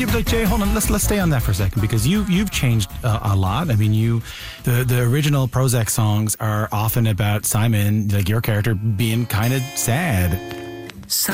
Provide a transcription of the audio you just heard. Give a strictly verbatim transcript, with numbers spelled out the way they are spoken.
you, like, Jay, hold on. Let's let's stay on that for a second, because you you've changed uh, a lot. I mean, you the the original Prozac songs are often about Simon, like your character, being kind of sad.